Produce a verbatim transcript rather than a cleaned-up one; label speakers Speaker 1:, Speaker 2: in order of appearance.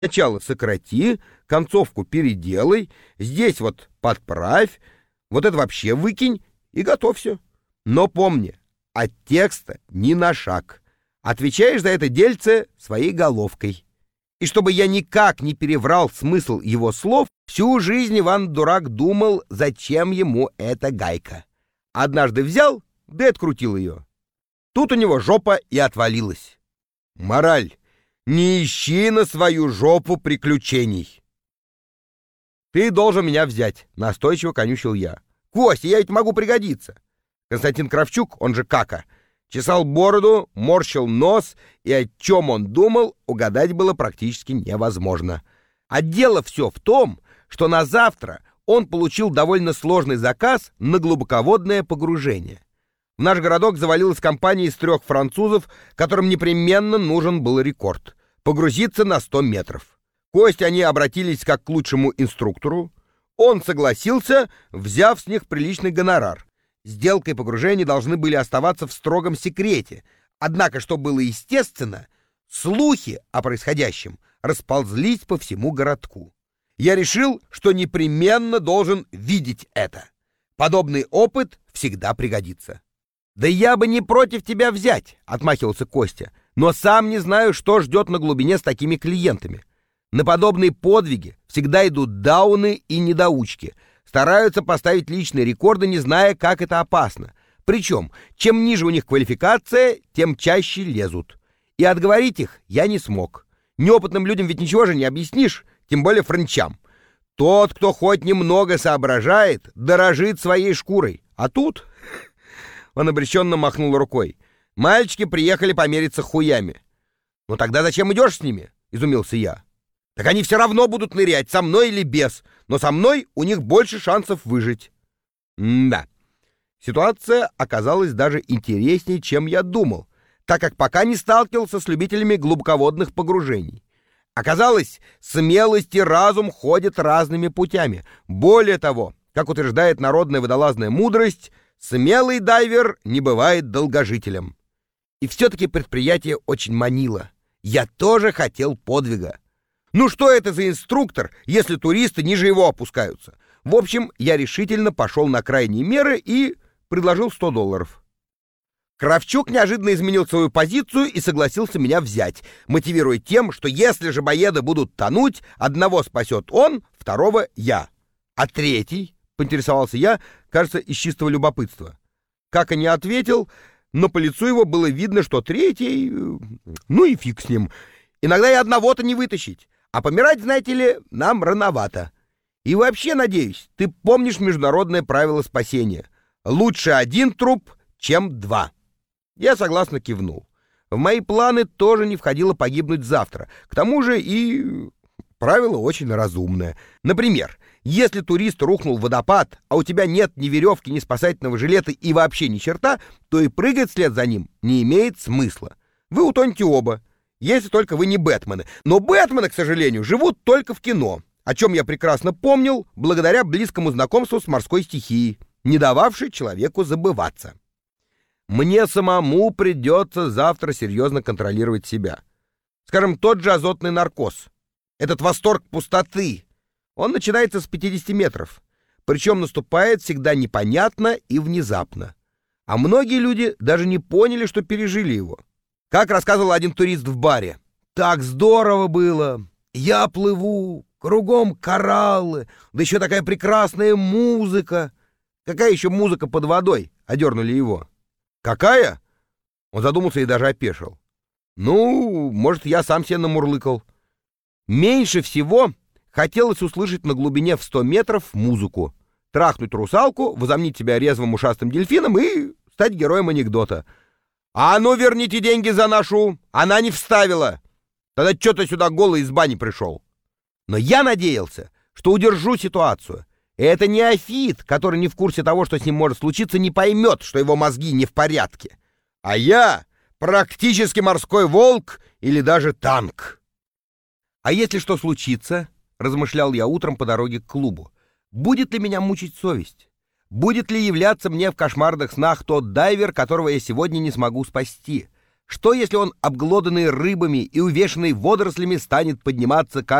Speaker 1: Начало сократи, концовку переделай, здесь вот подправь, вот это вообще выкинь и готовься. Но помни, от текста ни на шаг. Отвечаешь за это дельце своей головкой. И чтобы я никак не переврал смысл его слов, всю жизнь Иван-дурак думал, зачем ему эта гайка. Однажды взял, да и открутил ее. Тут у него жопа и отвалилась. Мораль. Не ищи на свою жопу приключений. Ты должен меня взять, настойчиво конючил я. Костя, я ведь могу пригодиться. Константин Кравчук, он же Кака, чесал бороду, морщил нос, и о чем он думал, угадать было практически невозможно. А дело все в том, что на завтра он получил довольно сложный заказ на глубоководное погружение. В наш городок завалилась компания из трех французов, которым непременно нужен был рекорд — погрузиться на сто метров. Костя они обратились как к лучшему инструктору. Он согласился, взяв с них приличный гонорар. Сделка и погружение должны были оставаться в строгом секрете. Однако, что было естественно, слухи о происходящем расползлись по всему городку. Я решил, что непременно должен видеть это. Подобный опыт всегда пригодится. «Да я бы не против тебя взять», — отмахивался Костя, «но сам не знаю, что ждет на глубине с такими клиентами. На подобные подвиги всегда идут дауны и недоучки, стараются поставить личные рекорды, не зная, как это опасно. Причем, чем ниже у них квалификация, тем чаще лезут. И отговорить их я не смог. Неопытным людям ведь ничего же не объяснишь, тем более френчам. Тот, кто хоть немного соображает, дорожит своей шкурой. А тут...» Он обреченно махнул рукой. «Мальчики приехали помериться хуями». «Ну тогда зачем идешь с ними?» — изумился я. «Так они все равно будут нырять, со мной или без, но со мной у них больше шансов выжить». М-да. Ситуация оказалась даже интереснее, чем я думал, так как пока не сталкивался с любителями глубоководных погружений. Оказалось, смелость и разум ходят разными путями. Более того, как утверждает народная водолазная мудрость, смелый дайвер не бывает долгожителем. И все-таки предприятие очень манило. Я тоже хотел подвига. Ну что это за инструктор, если туристы ниже его опускаются? В общем, я решительно пошел на крайние меры и предложил сто долларов. Кравчук неожиданно изменил свою позицию и согласился меня взять, мотивируя тем, что если же боеды будут тонуть, одного спасет он, второго я. А третий, поинтересовался я, кажется, из чистого любопытства. Как и не ответил, но по лицу его было видно, что третий... Ну и фиг с ним. Иногда и одного-то не вытащить. А помирать, знаете ли, нам рановато. И вообще, надеюсь, ты помнишь международное правило спасения. Лучше один труп, чем два. Я согласно кивнул. В мои планы тоже не входило погибнуть завтра. К тому же и правило очень разумное. Например, если турист рухнул в водопад, а у тебя нет ни веревки, ни спасательного жилета и вообще ни черта, то и прыгать вслед за ним не имеет смысла. Вы утонете оба, если только вы не Бэтмены. Но Бэтмены, к сожалению, живут только в кино, о чем я прекрасно помнил благодаря близкому знакомству с морской стихией, не дававшей человеку забываться. Мне самому придется завтра серьезно контролировать себя. Скажем, тот же азотный наркоз. Этот восторг пустоты. Он начинается с пятидесяти метров. Причем наступает всегда непонятно и внезапно. А многие люди даже не поняли, что пережили его. Как рассказывал один турист в баре. «Так здорово было! Я плыву, кругом кораллы, да еще такая прекрасная музыка!» «Какая еще музыка под водой?» — одернули его. «Какая?» Он задумался и даже опешил. «Ну, может, я сам себе намурлыкал». Меньше всего хотелось услышать на глубине в сто метров музыку, трахнуть русалку, возомнить себя резвым ушастым дельфином и стать героем анекдота. «А ну, верните деньги за нашу! Она не вставила! Тогда что ты сюда голый из бани пришел?» Но я надеялся, что удержу ситуацию. Это неофит, который не в курсе того, что с ним может случиться, не поймет, что его мозги не в порядке. А я практически морской волк или даже танк. «А если что случится?» — размышлял я утром по дороге к клубу. «Будет ли меня мучить совесть? Будет ли являться мне в кошмарных снах тот дайвер, которого я сегодня не смогу спасти? Что, если он, обглоданный рыбами и увешанный водорослями, станет подниматься